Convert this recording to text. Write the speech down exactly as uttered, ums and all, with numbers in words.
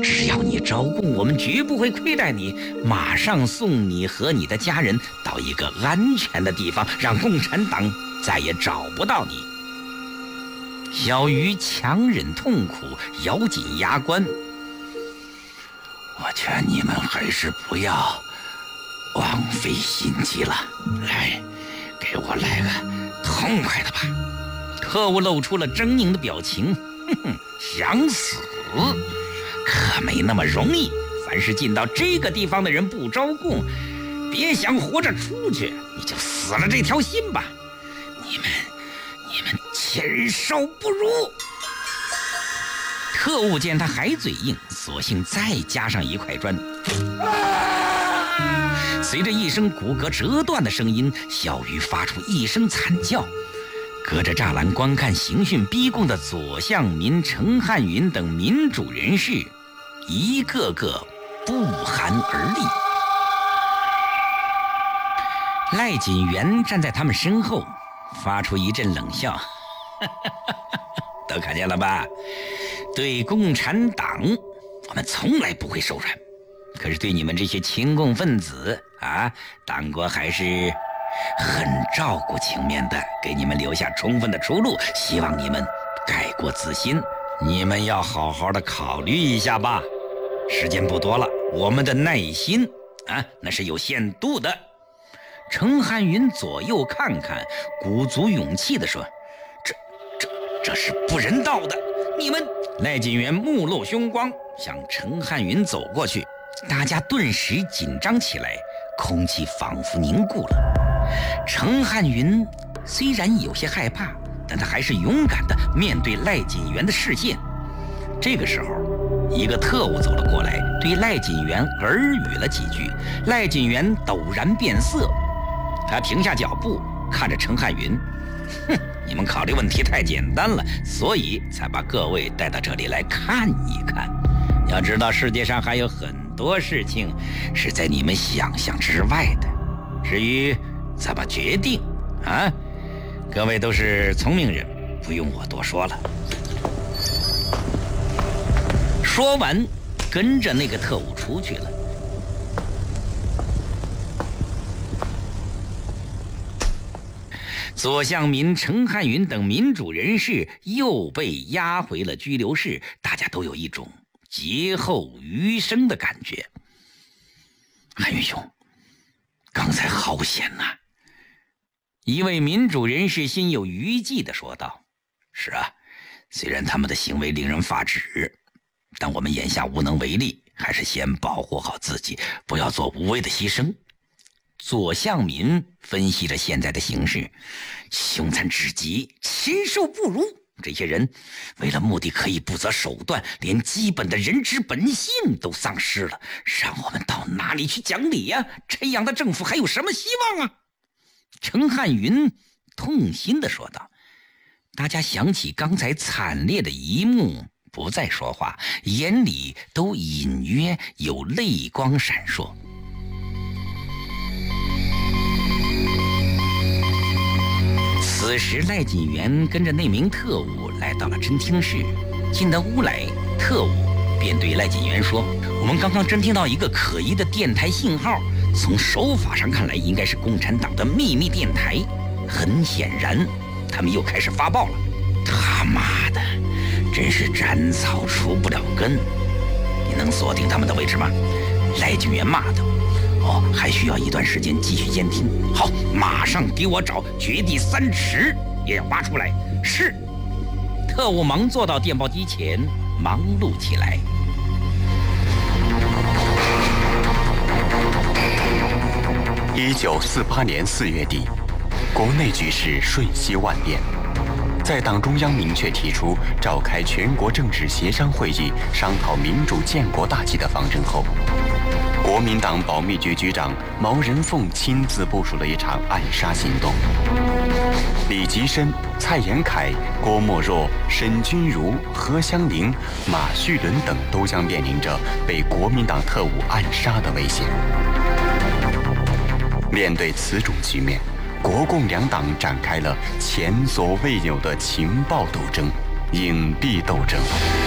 只要你招供，我们绝不会亏待你，马上送你和你的家人到一个安全的地方，让共产党再也找不到你。小鱼强忍痛苦，咬紧牙关。我劝你们还是不要枉费心机了，来，给我来个痛快的吧。特务露出了狰狞的表情，哼哼，想死可没那么容易。凡是进到这个地方的人不招供，别想活着出去，你就死了这条心吧。你们你们禽兽不如！特务见他还嘴硬，索性再加上一块砖。随着一声骨骼折断的声音，小鱼发出一声惨叫。隔着栅栏观看刑讯逼供的左相民、程汉云等民主人士，一个个不寒而栗。赖锦元站在他们身后，发出一阵冷笑。都看见了吧？对共产党，我们从来不会手软。可是对你们这些亲共分子啊，党国还是很照顾情面的，给你们留下充分的出路，希望你们改过自新。你们要好好的考虑一下吧，时间不多了，我们的耐心啊，那是有限度的。程汉云左右看看，鼓足勇气地说：“这、这、这是不人道的！你们……”赖锦元目露凶光，向程汉云走过去，大家顿时紧张起来，空气仿佛凝固了。程汉云虽然有些害怕，但他还是勇敢地面对赖锦元的视线。这个时候，一个特务走了过来，对赖锦元耳语了几句。赖锦元陡然变色，他停下脚步，看着程汉云：“哼，你们考虑问题太简单了，所以才把各位带到这里来看一看。要知道，世界上还有很多事情是在你们想象之外的。至于怎么决定啊，各位都是聪明人，不用我多说了。”说完，跟着那个特务出去了。左相民、程汉云等民主人士又被押回了拘留室，大家都有一种劫后余生的感觉。汉云兄，刚才好险呐！一位民主人士心有余悸地说道：“是啊，虽然他们的行为令人发指，但我们眼下无能为力，还是先保护好自己，不要做无谓的牺牲。”左相民分析着现在的形势，凶残至极，禽兽不如。这些人为了目的可以不择手段，连基本的人之本性都丧失了，让我们到哪里去讲理呀？这样的政府还有什么希望啊？程汉云痛心地说道。大家想起刚才惨烈的一幕，不再说话，眼里都隐约有泪光闪烁。此时赖锦元跟着那名特务来到了侦听室，进到屋来，特务便对赖锦元说：“我们刚刚侦听到一个可疑的电台信号，从手法上看来应该是共产党的秘密电台。很显然他们又开始发报了。他妈的，真是斩草除不了根！你能锁定他们的位置吗？”赖锦元骂道。哦，还需要一段时间继续监听。好，马上给我找掘地三尺，也要挖出来。是。特务忙坐到电报机前，忙碌起来。 一九四八年四月底，国内局势瞬息万变。在党中央明确提出召开全国政治协商会议，商讨民主建国大计的方针后，国民党保密局局长毛人凤亲自部署了一场暗杀行动。李吉深、蔡延闿、郭沫若、沈钧儒、何香凝、马叙伦等都将面临着被国民党特务暗杀的危险。面对此种局面，国共两党展开了前所未有的情报斗争、隐蔽斗争。